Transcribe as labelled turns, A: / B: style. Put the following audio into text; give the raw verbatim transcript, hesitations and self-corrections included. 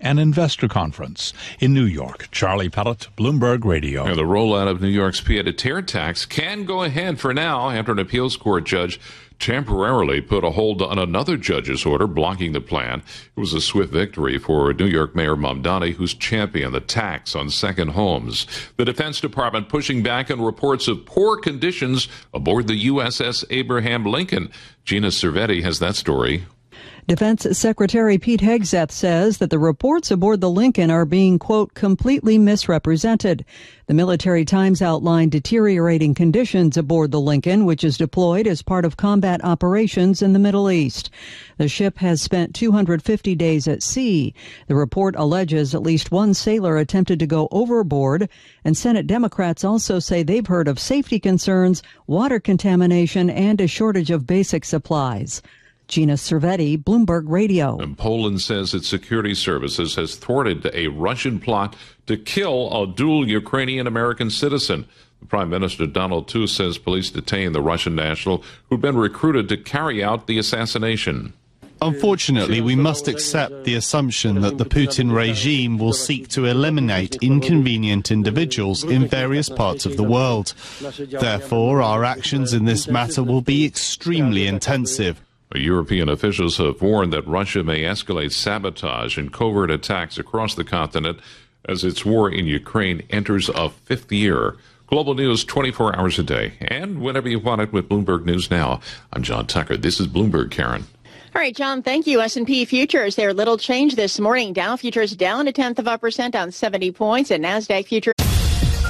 A: and Investor Conference. In New York, Charlie Pellet, Bloomberg Radio.
B: And the rollout of New York's pied-à-terre tax can go ahead for now after an appeals court judge temporarily put a hold on another judge's order blocking the plan. It was a swift victory for New York Mayor Mamdani, who's championed the tax on second homes. The Defense Department pushing back on reports of poor conditions aboard the U S S Abraham Lincoln. Gina Cervetti has that story.
C: Defense Secretary Pete Hegseth says that the reports aboard the Lincoln are being, quote, completely misrepresented. The Military Times outlined deteriorating conditions aboard the Lincoln, which is deployed as part of combat operations in the Middle East. The ship has spent two hundred fifty days at sea. The report alleges at least one sailor attempted to go overboard, and Senate Democrats also say they've heard of safety concerns, water contamination, and a shortage of basic supplies. Gina Cervetti, Bloomberg Radio.
B: And Poland says its security services has thwarted a Russian plot to kill a dual Ukrainian-American citizen. The Prime Minister Donald Tusk says police detained the Russian national who'd been recruited to carry out the assassination.
D: Unfortunately, we must accept the assumption that the Putin regime will seek to eliminate inconvenient individuals in various parts of the world. Therefore, our actions in this matter will be extremely intensive.
B: European officials have warned that Russia may escalate sabotage and covert attacks across the continent as its war in Ukraine enters a fifth year. Global news twenty-four hours a day and whenever you want it with Bloomberg News Now. I'm John Tucker. This is Bloomberg, Karen.
E: All right, John, thank you. S and P futures, there little change this morning. Dow futures down a tenth of a percent on seventy points, and NASDAQ futures